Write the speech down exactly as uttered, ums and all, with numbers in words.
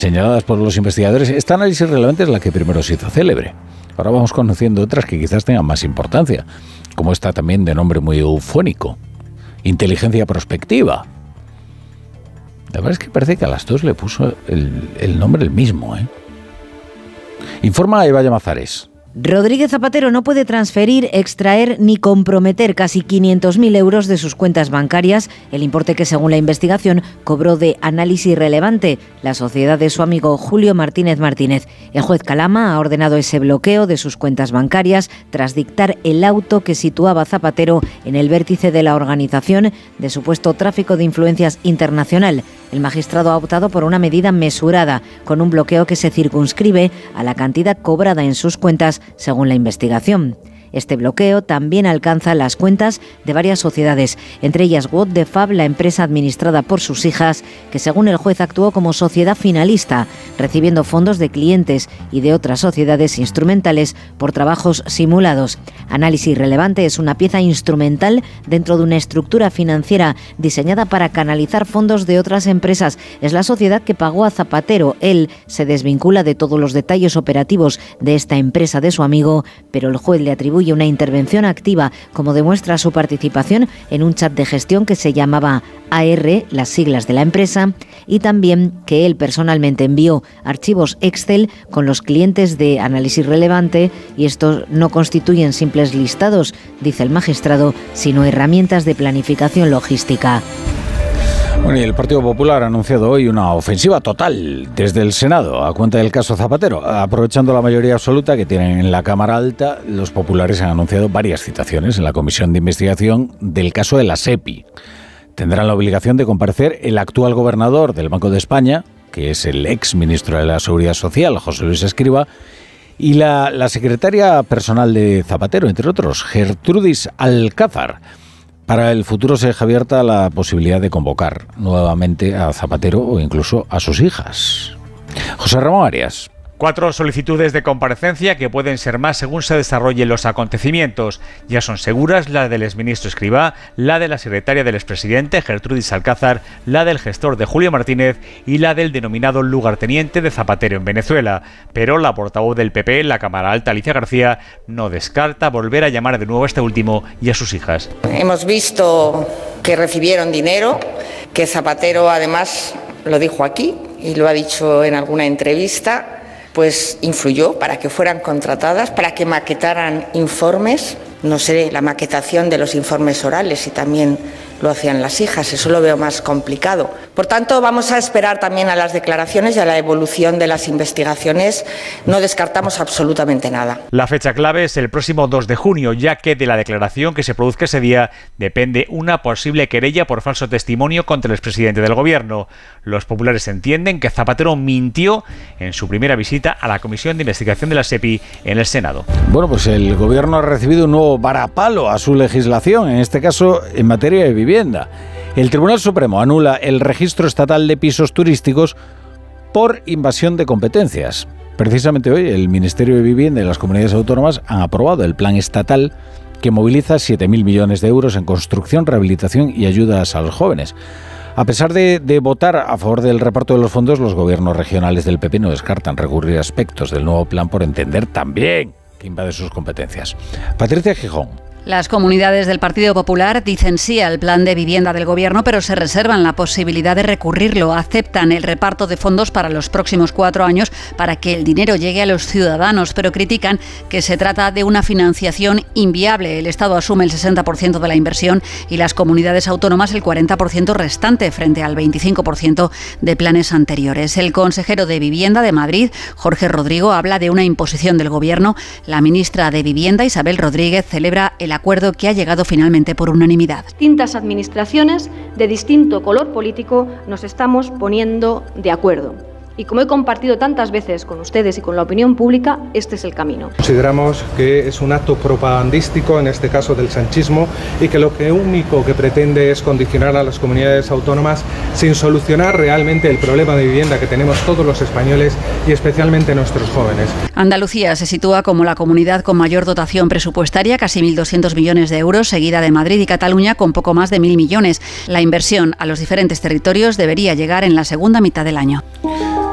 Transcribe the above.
señaladas por los investigadores. Esta análisis relevante es la que primero se hizo célebre. Ahora vamos conociendo otras que quizás tengan más importancia, como esta también de nombre muy eufónico, inteligencia prospectiva. La verdad es que parece que a las dos le puso el, el nombre el mismo, ¿eh? Informa Eva Llamazares. Rodríguez Zapatero no puede transferir, extraer ni comprometer casi quinientos mil euros de sus cuentas bancarias, el importe que según la investigación cobró de Análisis Relevante, la sociedad de su amigo Julio Martínez Martínez. El juez Calama ha ordenado ese bloqueo de sus cuentas bancarias tras dictar el auto que situaba a Zapatero en el vértice de la organización de supuesto tráfico de influencias internacional. El magistrado ha optado por una medida mesurada, con un bloqueo que se circunscribe a la cantidad cobrada en sus cuentas según la investigación. Este bloqueo también alcanza las cuentas de varias sociedades, entre ellas What the Fab, la empresa administrada por sus hijas, que según el juez actuó como sociedad finalista, recibiendo fondos de clientes y de otras sociedades instrumentales por trabajos simulados. Análisis Relevante es una pieza instrumental dentro de una estructura financiera diseñada para canalizar fondos de otras empresas. Es la sociedad que pagó a Zapatero. Él se desvincula de todos los detalles operativos de esta empresa de su amigo, pero el juez le atribuye una intervención activa, como demuestra su participación en un chat de gestión que se llamaba A R, las siglas de la empresa, y también que él personalmente envió archivos Excel con los clientes de Análisis Relevante, y estos no constituyen simples listados, dice el magistrado, sino herramientas de planificación logística. Bueno, y el Partido Popular ha anunciado hoy una ofensiva total desde el Senado a cuenta del caso Zapatero. Aprovechando la mayoría absoluta que tienen en la Cámara Alta, los populares han anunciado varias citaciones en la Comisión de Investigación del caso de la SEPI. Tendrán la obligación de comparecer el actual gobernador del Banco de España, que es el ex ministro de la Seguridad Social, José Luis Escrivá, y la, la secretaria personal de Zapatero, entre otros, Gertrudis Alcázar. Para el futuro se deja abierta la posibilidad de convocar nuevamente a Zapatero o incluso a sus hijas. José Ramón Arias. Cuatro solicitudes de comparecencia que pueden ser más según se desarrollen los acontecimientos. Ya son seguras la del exministro Escrivá, la de la secretaria del expresidente Gertrudis Alcázar, la del gestor de Julio Martínez y la del denominado lugarteniente de Zapatero en Venezuela. Pero la portavoz del P P en la Cámara Alta, Alicia García, no descarta volver a llamar de nuevo a este último y a sus hijas. Hemos visto que recibieron dinero, que Zapatero además lo dijo aquí y lo ha dicho en alguna entrevista, pues influyó para que fueran contratadas, para que maquetaran informes, no sé, la maquetación de los informes orales y también lo hacían las hijas, eso lo veo más complicado. Por tanto, vamos a esperar también a las declaraciones y a la evolución de las investigaciones. No descartamos absolutamente nada. La fecha clave es el próximo dos de junio, ya que de la declaración que se produzca ese día depende una posible querella por falso testimonio contra el expresidente del gobierno. Los populares entienden que Zapatero mintió en su primera visita a la Comisión de Investigación de la SEPI en el Senado. Bueno, pues el gobierno ha recibido un nuevo varapalo a su legislación, en este caso en materia de vivienda. El Tribunal Supremo anula el registro estatal de pisos turísticos por invasión de competencias. Precisamente hoy el Ministerio de Vivienda y las comunidades autónomas han aprobado el plan estatal que moviliza siete mil millones de euros en construcción, rehabilitación y ayudas a los jóvenes. A pesar de, de votar a favor del reparto de los fondos, los gobiernos regionales del P P no descartan recurrir a aspectos del nuevo plan por entender también que invade sus competencias. Patricia Gijón. Las comunidades del Partido Popular dicen sí al plan de vivienda del Gobierno, pero se reservan la posibilidad de recurrirlo. Aceptan el reparto de fondos para los próximos cuatro años para que el dinero llegue a los ciudadanos, pero critican que se trata de una financiación inviable. El Estado asume el sesenta por ciento de la inversión y las comunidades autónomas el cuarenta por ciento restante frente al veinticinco por ciento de planes anteriores. El consejero de Vivienda de Madrid, Jorge Rodrigo, habla de una imposición del Gobierno. La ministra de Vivienda, Isabel Rodríguez, celebra el acuerdo que ha llegado finalmente por unanimidad. Distintas administraciones de distinto color político nos estamos poniendo de acuerdo. Y como he compartido tantas veces con ustedes y con la opinión pública, este es el camino. Consideramos que es un acto propagandístico, en este caso del sanchismo, y que lo que único que pretende es condicionar a las comunidades autónomas sin solucionar realmente el problema de vivienda que tenemos todos los españoles y especialmente nuestros jóvenes. Andalucía se sitúa como la comunidad con mayor dotación presupuestaria, casi mil doscientos millones de euros, seguida de Madrid y Cataluña con poco más de mil millones. La inversión a los diferentes territorios debería llegar en la segunda mitad del año.